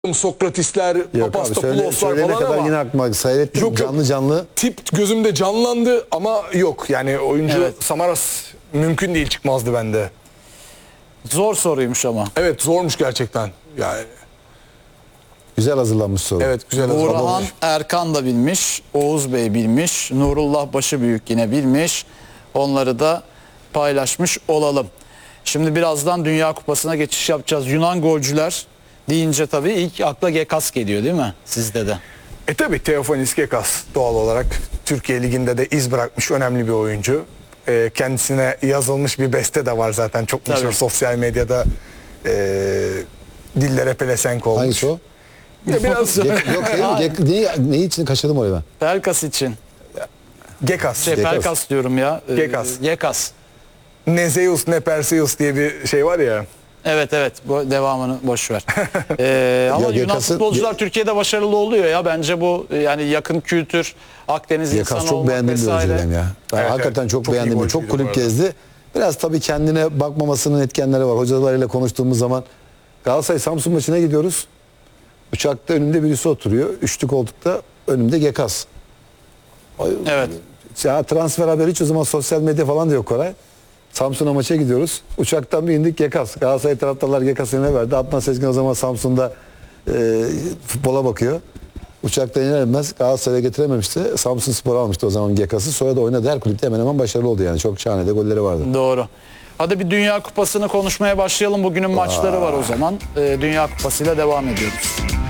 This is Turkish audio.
Sokratesler, Papastapouloslar söyleyene falan kadar ama yine aklıma seyrettim yok, canlı. tip gözümde canlandı ama yok. Yani oyuncu Evet. Samaras mümkün değil, çıkmazdı bende. Zor soruymuş ama. Evet, zormuş gerçekten. Yani Güzel hazırlanmış soru. evet, güzel Burhan hazırlanmış. Erkan da bilmiş, Oğuz Bey bilmiş, Nurullah Başıbüyük yine bilmiş. Onları da paylaşmış olalım. Şimdi birazdan Dünya Kupası'na geçiş yapacağız. Yunan golcüler deyince tabii ilk akla Gekas geliyor değil mi? Sizde de. Tabi Theofanis Gekas doğal olarak Türkiye Ligi'nde de iz bırakmış önemli bir oyuncu. Kendisine yazılmış bir beste de var zaten, çok meşhur Tabii. sosyal medyada, dillere pelesenk olmuş. Hangisi o? Ya biraz Yok neyi için kaçırdım orayı ben? Pelkas için. Gekas. Pelkas diyorum ya. Gekas. Gekas. Ne Zeus ne Perseus diye bir şey var ya. Evet, bu devamını boş ver. Ama Ya Yunan Gekas'ın- futbolcular Türkiye'de başarılı oluyor ya. Bence bu yani yakın kültür, Akdeniz Gekas insanı çok olmak beğendim bir vesaire. oyuncuyum ya. Ben Evet, hakikaten evet. çok Çok iyi beğendim. golcüydü Çok bu kulüp arada. gezdi. Biraz tabii kendine bakmamasının etkenleri var. Hocalarıyla konuştuğumuz zaman Galatasaray Samsun maçına gidiyoruz. Uçakta önümde birisi oturuyor. Üçlü koltukta önümde Gekas. Evet. Ya transfer haberi hiç o zaman sosyal medya falan da yok Koray. Samsun'a maça gidiyoruz. Uçaktan bir indik Gekas. Galatasaray taraftarlar Gekas'ı eline verdi. Adnan Sezgin o zaman Samsun'da futbola bakıyor. Uçaktan iner inmez Galatasaray'a getirememişti. Samsun Spor almıştı o zaman Gekas'ı. Sonra da oynadı. Her kulüpte hemen hemen başarılı oldu yani. Çok şahane de golleri vardı. Doğru. Hadi bir Dünya Kupası'nı konuşmaya başlayalım. Bugünün maçları var o zaman. Dünya Kupası'yla devam ediyoruz.